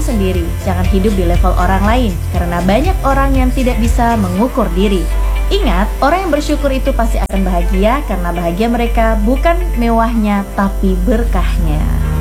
sendiri, jangan hidup di level orang lain, karena banyak orang yang tidak bisa mengukur diri. Ingat, orang yang bersyukur itu pasti akan bahagia, karena bahagia mereka bukan mewahnya, tapi berkahnya.